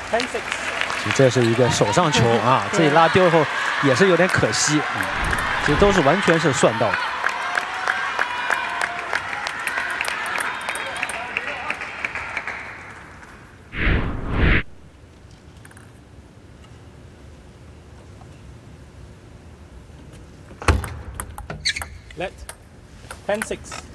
10-6。 其实这是一个手上球啊，自己拉丢后也是有点可惜。其实都是完全是算到的。 Let 10-6。